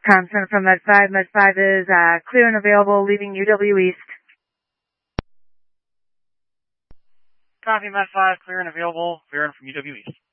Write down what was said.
Thompson from Med 5. Med 5 is clear and available, leaving UW East. Copy, Med 5, clear and available, clearing from UW East.